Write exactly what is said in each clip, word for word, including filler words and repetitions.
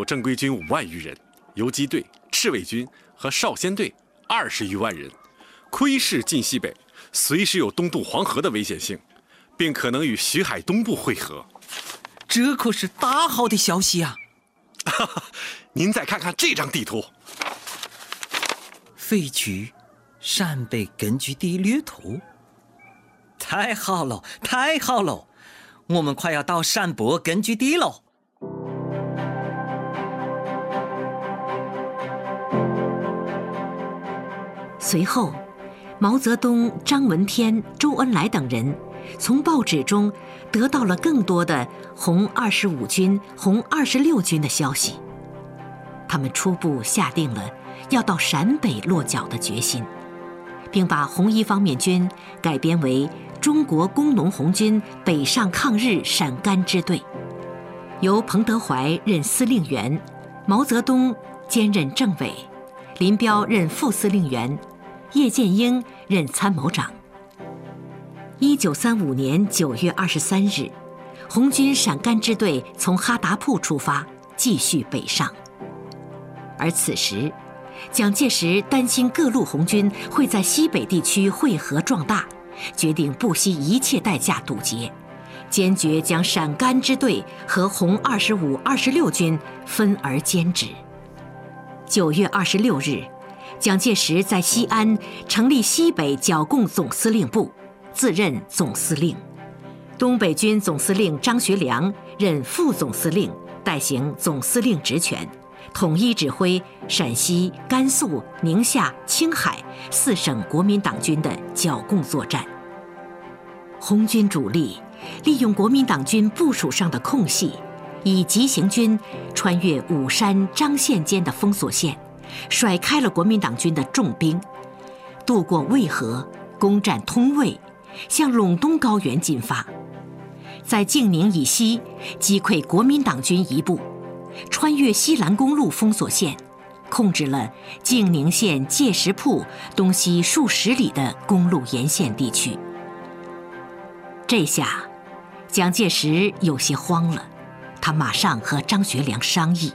正规军五万余人，游击队、赤卫军和少先队二十余万人，窥视晋西北，随时有东渡黄河的危险性，并可能与徐海东部会合。 这可是大好的消息啊！ 您再看看这张地图， 废墟陕北根据地略图。太好了，太好了，我们快要到陕北根据地了。 随后，毛泽东、张闻天、周恩来等人从报纸中得到了更多的红二十五军、红二十六军的消息。他们初步下定了要到陕北落脚的决心，并把红一方面军改编为中国工农红军北上抗日陕甘支队，由彭德怀任司令员，毛泽东兼任政委，林彪任副司令员，叶剑英任参谋长。一九三五年九月二十三日，红军陕甘支队从哈达铺出发，继续北上。而此时，蒋介石担心各路红军会在西北地区汇合壮大，决定不惜一切代价堵截，坚决将陕甘支队和红二十五、二十六军分而兼之。九月二十六日，蒋介石在西安成立西北剿共总司令部，自任总司令。东北军总司令张学良任副总司令，代行总司令职权，统一指挥陕西、甘肃、宁夏、青海四省国民党军的剿共作战。红军主力利用国民党军部署上的空隙，以急行军穿越武山、张县间的封锁线，甩开了国民党军的重兵，渡过渭河，攻占通渭，向陇东高原进发。在静宁以西击溃国民党军一部，穿越西兰公路封锁线，控制了静宁县界石铺东西数十里的公路沿线地区。这下，蒋介石有些慌了，他马上和张学良商议。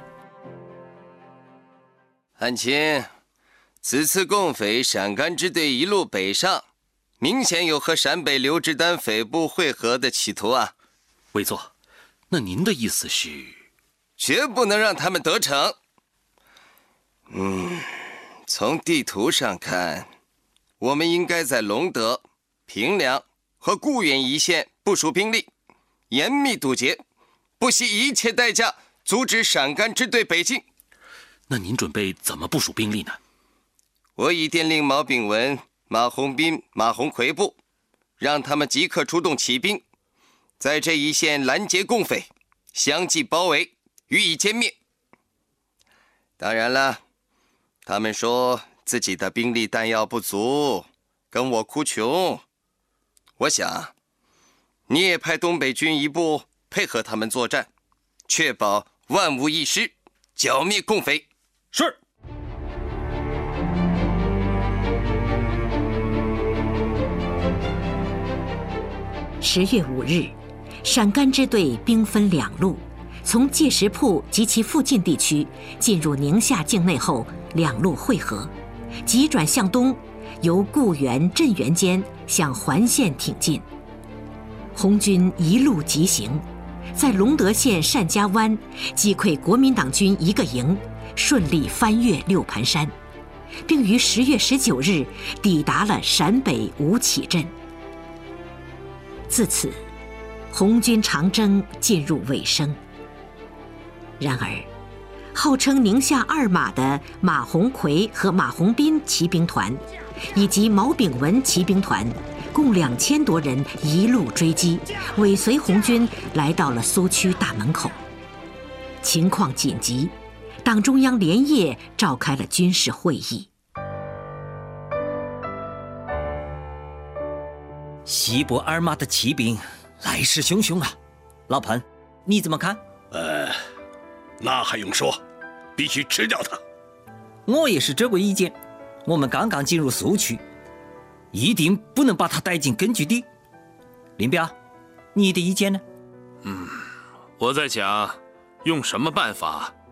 汉卿，此次共匪陕甘支队一路北上，明显有和陕北刘志丹匪部会合的企图啊！ 委座，那您的意思是？ 绝不能让他们得逞。嗯，从地图上看，我们应该在隆德、平凉和固原一线部署兵力，严密堵截，不惜一切代价阻止陕甘支队北进。 那您准备怎么部署兵力呢？ 我已电令毛炳文、马鸿宾、马鸿逵部，让他们即刻出动骑兵，在这一线拦截共匪，相继包围，予以歼灭。当然了，他们说自己的兵力弹药不足，跟我哭穷。我想，你也派东北军一部配合他们作战，确保万无一失，剿灭共匪。 是。 十月五日，陕甘支队兵分两路，从界石铺及其附近地区进入宁夏境内后，两路汇合，急转向东，由固原、镇原间向环县挺进。红军一路急行，在隆德县单家湾击溃国民党军一个营，顺利翻越六盘山，并于十月十九日抵达了陕北吴起镇。自此，红军长征进入尾声。然而，号称宁夏二马的马鸿逵和马鸿宾骑兵团，以及毛炳文骑兵团，共两千多人一路追击，尾随红军来到了苏区大门口。情况紧急，党中央连夜召开了军事会议。 西部二马的骑兵来势汹汹啊！老彭，你怎么看？ 呃，那还用说，必须吃掉他。 我也是这个意见。我们刚刚进入苏区，一定不能把他带进根据地。林彪，你的意见呢？ 嗯，我在想，用什么办法